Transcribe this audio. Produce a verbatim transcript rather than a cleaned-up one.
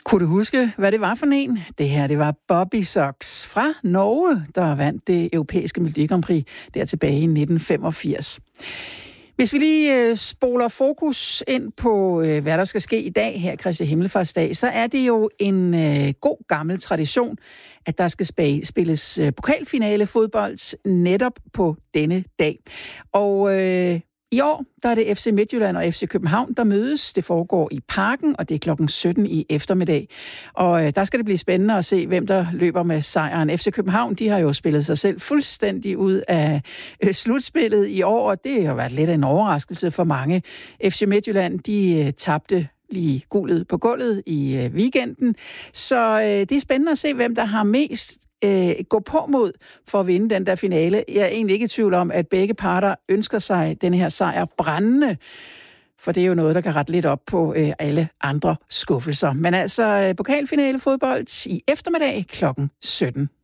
Kunne du huske, hvad det var for en? Det her, det var Bobby Sox fra Norge, der vandt det europæiske Melodi Grand Prix der tilbage i nitten femogfirs. Hvis vi lige spoler fokus ind på, hvad der skal ske i dag her, Kristi Himmelfartsdag, så er det jo en god gammel tradition, at der skal spilles pokalfinale fodbold netop på denne dag. Og øh, i år, der er det F C Midtjylland og F C København, der mødes. Det foregår i Parken, og det er klokken sytten i eftermiddag. Og øh, der skal det blive spændende at se, hvem der løber med sejren. F C København, de har jo spillet sig selv fuldstændig ud af øh, slutspillet i år, og det har jo været lidt af en overraskelse for mange. F C Midtjylland, de øh, tabte lige guldet på gulvet i øh, weekenden. Så øh, det er spændende at se, hvem der har mest Øh, gå på mod for at vinde den der finale. Jeg er egentlig ikke i tvivl om, at begge parter ønsker sig den her sejr brændende, for det er jo noget, der kan rette lidt op på øh, alle andre skuffelser. Men altså, øh, pokalfinale fodbold i eftermiddag klokken sytten.